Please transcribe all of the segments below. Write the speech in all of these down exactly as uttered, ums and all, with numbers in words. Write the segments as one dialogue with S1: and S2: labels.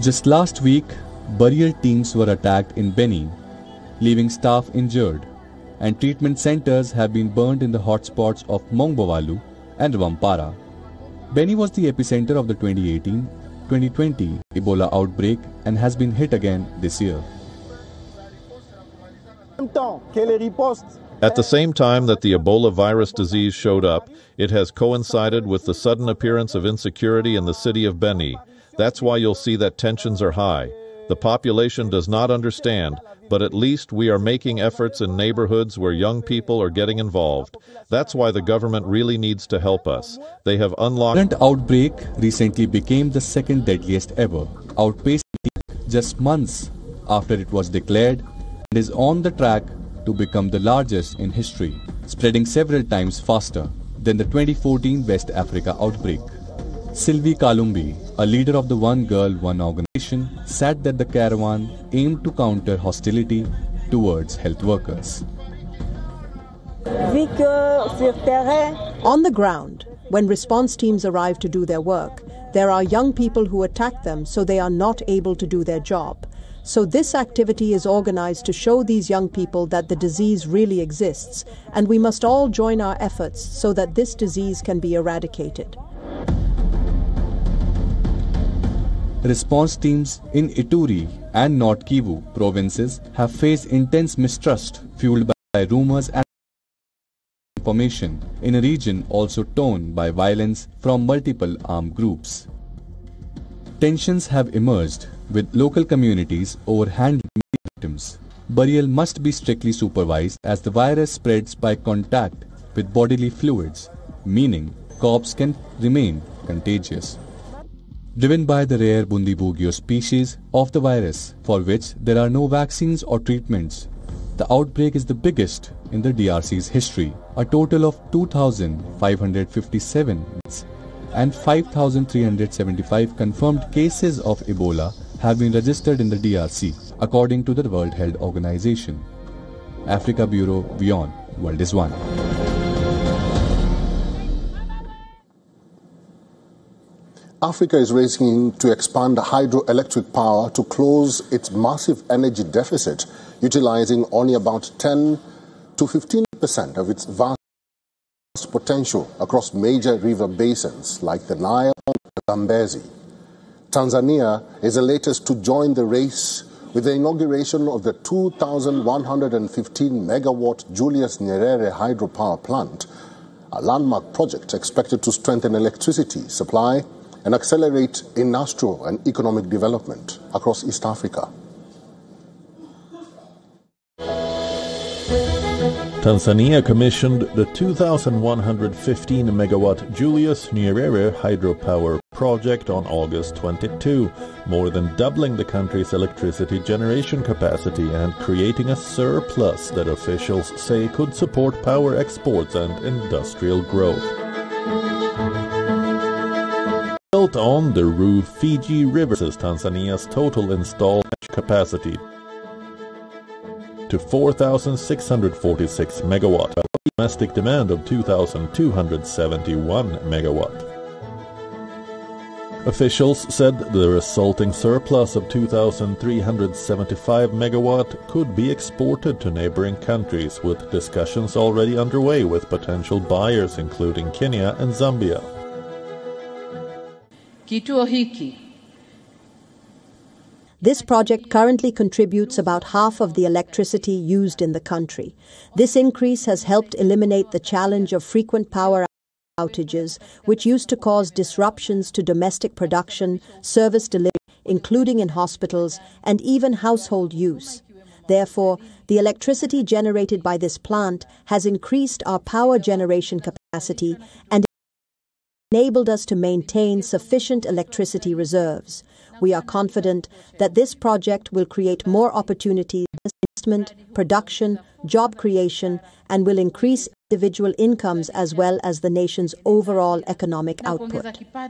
S1: Just last week, burial teams were attacked in Beni, leaving staff injured, and treatment centers have been burned in the hotspots of Mongbowalu and Vampara. Beni was the epicenter of the twenty eighteen twenty twenty Ebola outbreak and has been hit again this year.
S2: At the same time that the Ebola virus disease showed up, it has coincided with the sudden appearance of insecurity in the city of Beni. That's why you'll see that tensions are high. The population does not understand, but at least we are making efforts in neighborhoods where young people are getting involved. That's why the government really needs to help us. They have unlocked...
S1: The current outbreak recently became the second deadliest ever, outpacing just months after it was declared, and is on the track to become the largest in history, spreading several times faster than the twenty fourteen West Africa outbreak. Sylvie Kalumbi, a leader of the One Girl, One Organization, said that the caravan aimed to counter hostility towards health workers.
S3: On the ground, when response teams arrive to do their work, there are young people who attack them so they are not able to do their job. So this activity is organized to show these young people that the disease really exists, and we must all join our efforts so that this disease can be eradicated.
S1: Response teams in Ituri and North Kivu provinces have faced intense mistrust fueled by rumors and information in a region also torn by violence from multiple armed groups. Tensions have emerged with local communities over handling victims. Burial must be strictly supervised as the virus spreads by contact with bodily fluids, meaning corpse can remain contagious. Driven by the rare Bundibugyo species of the virus, for which there are no vaccines or treatments, the outbreak is the biggest in the D R C's history. A total of two thousand five hundred fifty-seven and five thousand three hundred seventy-five confirmed cases of Ebola have been registered in the D R C, according to the World Health Organization. Africa Bureau, WION, World is One.
S4: Africa is racing to expand hydroelectric power to close its massive energy deficit, utilizing only about ten to fifteen percent of its vast potential across major river basins like the Nile and the Zambezi. Tanzania is the latest to join the race with the inauguration of the two thousand one hundred fifteen megawatt Julius Nyerere hydropower plant, a landmark project expected to strengthen electricity supply and accelerate industrial and economic development across East Africa.
S2: Tanzania commissioned the two thousand one hundred fifteen megawatt Julius Nyerere hydropower project on August twenty-second, more than doubling the country's electricity generation capacity and creating a surplus that officials say could support power exports and industrial growth. Built on the Rufiji River, is Tanzania's total installed capacity to four thousand six hundred forty-six megawatt, a domestic demand of two thousand two hundred seventy-one megawatt. Officials said the resulting surplus of two thousand three hundred seventy-five megawatt could be exported to neighboring countries, with discussions already underway with potential buyers including Kenya and Zambia.
S5: Kituo hiki.
S3: This project currently contributes about half of the electricity used in the country. This increase has helped eliminate the challenge of frequent power outages, which used to cause disruptions to domestic production, service delivery, including in hospitals, and even household use. Therefore, the electricity generated by this plant has increased our power generation capacity and enabled us to maintain sufficient electricity reserves. We are confident that this project will create more opportunities, investment, production, job creation, and will increase individual incomes as well as the nation's overall economic output.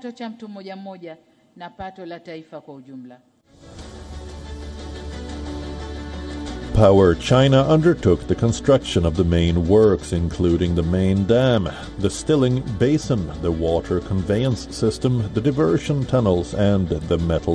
S2: Power China undertook the construction of the main works, including the main dam, the stilling basin, the water conveyance system, the diversion tunnels, and the metal